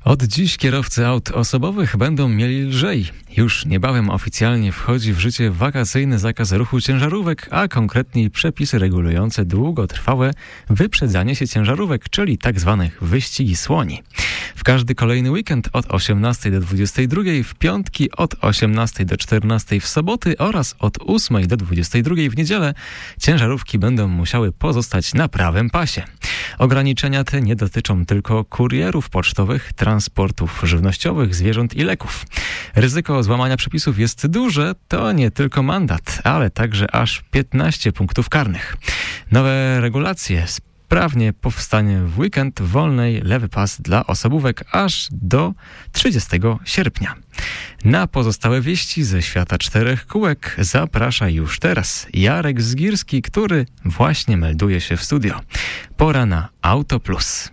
Od dziś kierowcy aut osobowych będą mieli lżej. Już niebawem oficjalnie wchodzi w życie wakacyjny zakaz ruchu ciężarówek, a konkretniej przepisy regulujące długotrwałe wyprzedzanie się ciężarówek, czyli tzw. wyścigi słoni. W każdy kolejny weekend od 18 do 22, w piątki od 18 do 14 w soboty oraz od 8 do 22 w niedzielę ciężarówki będą musiały pozostać na prawym pasie. Ograniczenia te nie dotyczą tylko kurierów pocztowych, transportów żywnościowych, zwierząt i leków. Ryzyko złamania przepisów jest duże, to nie tylko mandat, ale także aż 15 punktów karnych. Nowe regulacje sprawnie powstanie w weekend wolnej lewy pas dla osobówek aż do 30 sierpnia. Na pozostałe wieści ze świata czterech kółek zaprasza już teraz Jarek Zgirski, który właśnie melduje się w studio. Pora na Auto Plus.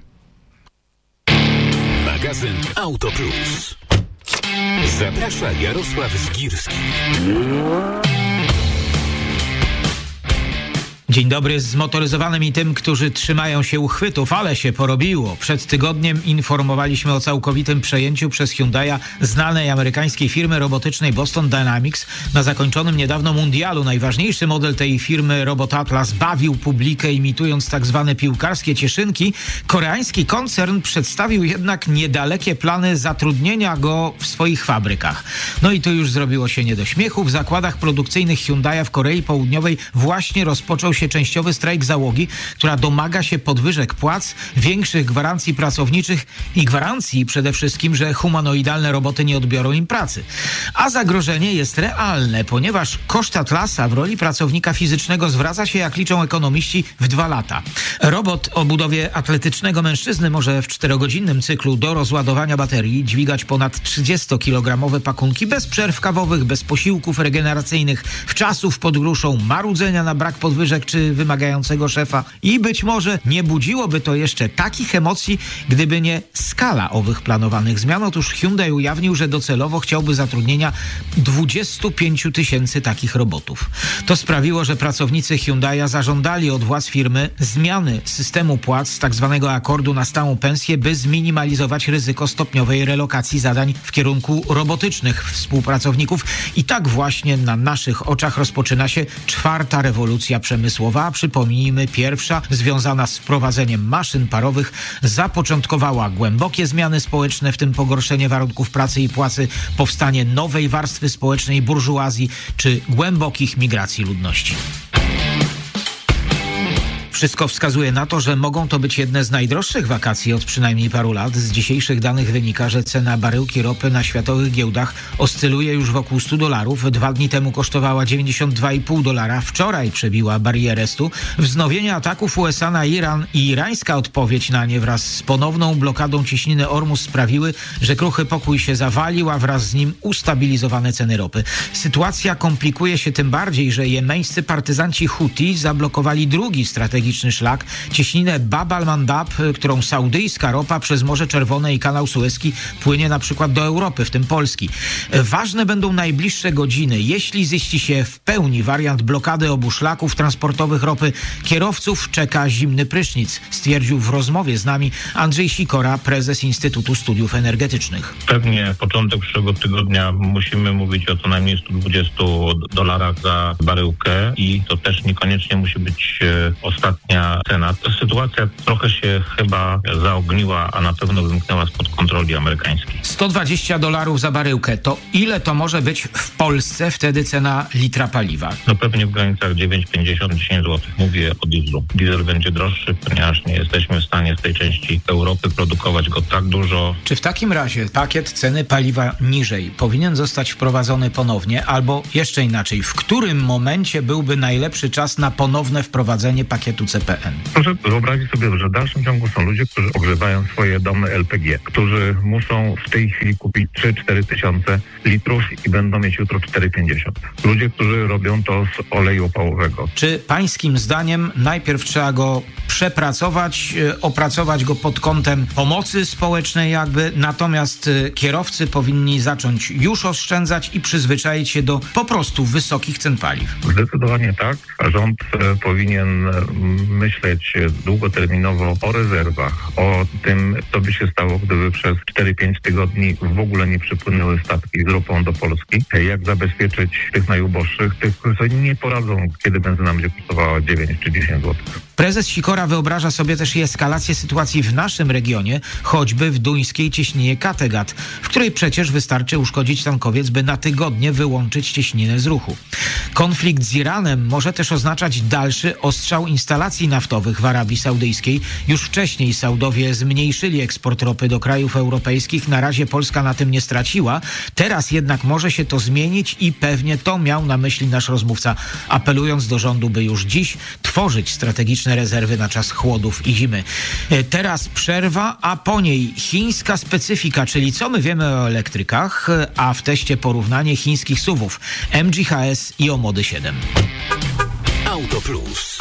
Magazyn Auto Plus. Zaprasza Jarosław Zgirski. Dzień dobry zmotoryzowanym i tym, którzy trzymają się uchwytów, ale się porobiło. Przed tygodniem informowaliśmy o całkowitym przejęciu przez Hyundai'a znanej amerykańskiej firmy robotycznej Boston Dynamics. Na zakończonym niedawno mundialu najważniejszy model tej firmy, Robot Atlas, bawił publikę imitując tak zwane piłkarskie cieszynki. Koreański koncern przedstawił jednak niedalekie plany zatrudnienia go w swoich fabrykach. No i tu już zrobiło się nie do śmiechu. W zakładach produkcyjnych Hyundai'a w Korei Południowej właśnie rozpoczął się częściowy strajk załogi, która domaga się podwyżek płac, większych gwarancji pracowniczych i gwarancji przede wszystkim, że humanoidalne roboty nie odbiorą im pracy. A zagrożenie jest realne, ponieważ koszt Atlasa w roli pracownika fizycznego zwraca się, jak liczą ekonomiści, w 2 lata. Robot o budowie atletycznego mężczyzny może w 4-godzinnym cyklu do rozładowania baterii dźwigać ponad 30-kilogramowe pakunki bez przerw kawowych, bez posiłków regeneracyjnych, wczasów pod gruszą, marudzenia na brak podwyżek czy wymagającego szefa i być może nie budziłoby to jeszcze takich emocji, gdyby nie skala owych planowanych zmian. Otóż Hyundai ujawnił, że docelowo chciałby zatrudnienia 25 000 takich robotów. To sprawiło, że pracownicy Hyundai'a zażądali od władz firmy zmiany systemu płac z tak zwanego akordu na stałą pensję, by zminimalizować ryzyko stopniowej relokacji zadań w kierunku robotycznych współpracowników. I tak właśnie na naszych oczach rozpoczyna się 4. rewolucja przemysłowa. Przypomnijmy, pierwsza, związana z wprowadzeniem maszyn parowych, zapoczątkowała głębokie zmiany społeczne, w tym pogorszenie warunków pracy i płacy, powstanie nowej warstwy społecznej burżuazji czy głębokich migracji ludności. Wszystko wskazuje na to, że mogą to być jedne z najdroższych wakacji od przynajmniej paru lat. Z dzisiejszych danych wynika, że cena baryłki ropy na światowych giełdach oscyluje już wokół $100. 2 dni temu kosztowała $92,5. Wczoraj przebiła barierę 100. Wznowienie ataków USA na Iran i irańska odpowiedź na nie wraz z ponowną blokadą cieśniny Ormus sprawiły, że kruchy pokój się zawalił, a wraz z nim ustabilizowane ceny ropy. Sytuacja komplikuje się tym bardziej, że jemeńscy partyzanci Huti zablokowali drugi strategiczny szlak, cieśninę Bab al-Mandab, którą saudyjska ropa przez Morze Czerwone i kanał Suezki płynie na przykład do Europy, w tym Polski. Ważne będą najbliższe godziny. Jeśli ziści się w pełni wariant blokady obu szlaków transportowych ropy, kierowców czeka zimny prysznic, stwierdził w rozmowie z nami Andrzej Sikora, prezes Instytutu Studiów Energetycznych. Pewnie początek przyszłego tygodnia musimy mówić o co najmniej $120 za baryłkę i to też niekoniecznie musi być ostatnia cena. Ta sytuacja trochę się chyba zaogniła, a na pewno wymknęła spod kontroli amerykańskiej. $120 za baryłkę. To ile to może być w Polsce wtedy cena litra paliwa? No pewnie w granicach 9,50-10 zł. Mówię o dieslu. Diesel będzie droższy, ponieważ nie jesteśmy w stanie z tej części Europy produkować go tak dużo. Czy w takim razie pakiet ceny paliwa niżej powinien zostać wprowadzony ponownie, albo jeszcze inaczej, w którym momencie byłby najlepszy czas na ponowne wprowadzenie pakietu CPN? Proszę wyobrazić sobie, że w dalszym ciągu są ludzie, którzy ogrzewają swoje domy LPG, którzy muszą w tej chwili kupić 3-4 tysiące litrów i będą mieć jutro 4,50. Ludzie, którzy robią to z oleju opałowego. Czy pańskim zdaniem najpierw trzeba go przepracować, opracować go pod kątem pomocy społecznej jakby, natomiast kierowcy powinni zacząć już oszczędzać i przyzwyczaić się do po prostu wysokich cen paliw? Zdecydowanie tak. Rząd powinien myśleć długoterminowo o rezerwach, o tym, co by się stało, gdyby przez 4-5 tygodni w ogóle nie przypłynęły statki z ropą do Polski, jak zabezpieczyć tych najuboższych, tych, którzy nie poradzą, kiedy benzyna będzie kosztowała 9 czy 10 zł. Prezes Sikora wyobraża sobie też i eskalację sytuacji w naszym regionie, choćby w duńskiej cieśninie Kattegat, w której przecież wystarczy uszkodzić tankowiec, by na tygodnie wyłączyć cieśninę z ruchu. Konflikt z Iranem może też oznaczać dalszy ostrzał instalacji naftowych w Arabii Saudyjskiej. Już wcześniej Saudowie zmniejszyli eksport ropy do krajów europejskich. Na razie Polska na tym nie straciła. Teraz jednak może się to zmienić i pewnie to miał na myśli nasz rozmówca, apelując do rządu, by już dziś tworzyć strategiczne rezerwy na czas chłodów i zimy. Teraz przerwa, a po niej chińska specyfika, czyli co my wiemy o elektrykach, a w teście porównanie chińskich SUV-ów MG HS i Omody 7. Auto Plus.